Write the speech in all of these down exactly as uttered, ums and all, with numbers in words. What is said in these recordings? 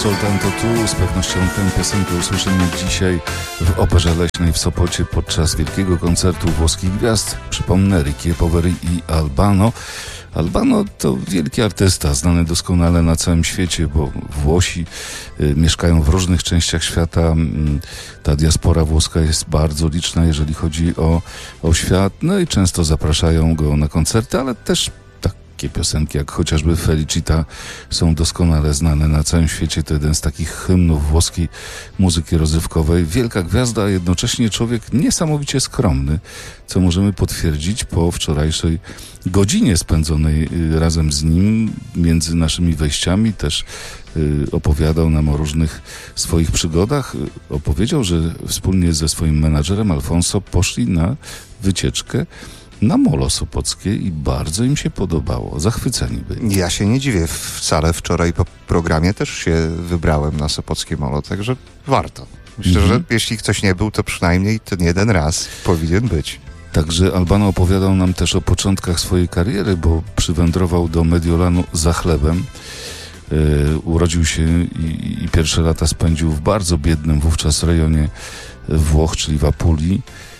Soltanto tu. Z pewnością tę piosenkę usłyszymy dzisiaj w Operze Leśnej w Sopocie podczas wielkiego koncertu włoskich gwiazd. Przypomnę, Ricky Poveri i Albano. Albano to wielki artysta, znany doskonale na całym świecie, bo Włosi y, mieszkają w różnych częściach świata. Y, ta diaspora włoska jest bardzo liczna, jeżeli chodzi o, o świat. No i często zapraszają go na koncerty, ale też takie piosenki jak chociażby Felicita są doskonale znane na całym świecie. To jeden z takich hymnów włoskiej muzyki rozrywkowej. Wielka gwiazda, a jednocześnie człowiek niesamowicie skromny, co możemy potwierdzić po wczorajszej godzinie spędzonej razem z nim między naszymi wejściami. Też y, opowiadał nam o różnych swoich przygodach. Opowiedział, że wspólnie ze swoim menadżerem Alfonso poszli na wycieczkę na Molo Sopockie i bardzo im się podobało. Zachwyceni byli. Ja się nie dziwię wcale. Wczoraj po programie też się wybrałem na Sopockie Molo, także warto. Myślę, mhm. że jeśli ktoś nie był, to przynajmniej ten jeden raz powinien być. Także Albano opowiadał nam też o początkach swojej kariery, bo przywędrował do Mediolanu za chlebem. Yy, urodził się i, i pierwsze lata spędził w bardzo biednym wówczas rejonie Włoch, czyli w Apulii.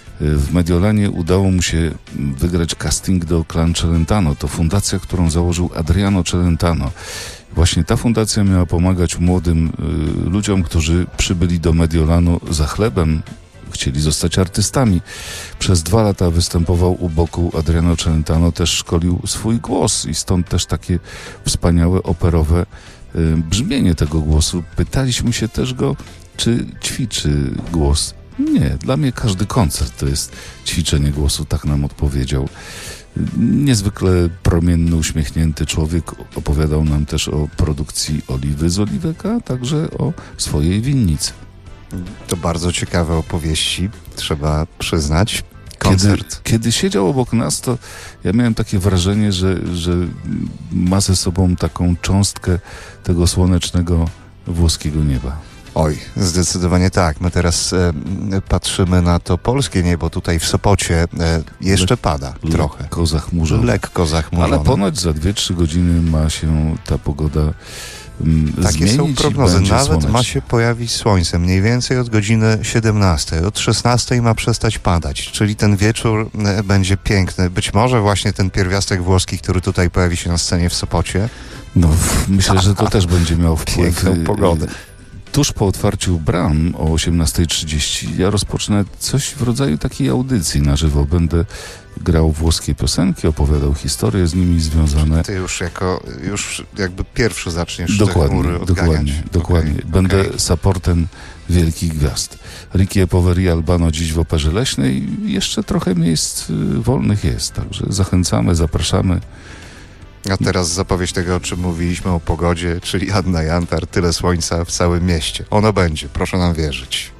W Mediolanie udało mu się wygrać casting do Clan Celentano. To fundacja, którą założył Adriano Celentano. Właśnie ta fundacja miała pomagać młodym y, ludziom, którzy przybyli do Mediolanu za chlebem, chcieli zostać artystami. Przez dwa lata występował u boku Adriano Celentano, też szkolił swój głos i stąd też takie wspaniałe operowe y, brzmienie tego głosu. Pytaliśmy się też go, czy ćwiczy głos. Nie, dla mnie każdy koncert to jest ćwiczenie głosu, tak nam odpowiedział. Niezwykle promienny, uśmiechnięty człowiek. Opowiadał nam też o produkcji oliwy z oliwek, a także o swojej winnicy. To bardzo ciekawe opowieści, trzeba przyznać. Koncert. Kiedy, kiedy siedział obok nas, to ja miałem takie wrażenie, że, że ma ze sobą taką cząstkę tego słonecznego włoskiego nieba. Oj, zdecydowanie tak. My teraz e, patrzymy na to polskie niebo tutaj w Sopocie. E, jeszcze Le- pada trochę. Lekko zachmurzone. Lekko zachmurzone. Ale ponoć za dwie trzy godziny ma się ta pogoda mm, Takie zmienić. są prognozy. Nawet słonecznie. ma się pojawić słońce. Mniej więcej od godziny siedemnastej. Od szesnastej ma przestać padać. Czyli ten wieczór e, będzie piękny. Być może właśnie ten pierwiastek włoski, który tutaj pojawi się na scenie w Sopocie. No, myślę, że to też będzie miało wpływ. Piękną pogodę. Tuż po otwarciu bram o osiemnastej trzydzieści ja rozpocznę coś w rodzaju takiej audycji na żywo. Będę grał włoskie piosenki, opowiadał historie z nimi związane. Ty już jako, już jakby pierwszy zaczniesz dokładnie, te chmury odganiać. Dokładnie, dokładnie. Okay, Będę okay. supportem wielkich gwiazd. Ricky Poveri, Albano dziś w Operze Leśnej. Jeszcze trochę miejsc wolnych jest, także zachęcamy, zapraszamy. A teraz zapowiedź tego, o czym mówiliśmy, o pogodzie, czyli Anna Jantar, tyle słońca w całym mieście. Ono będzie, proszę nam wierzyć.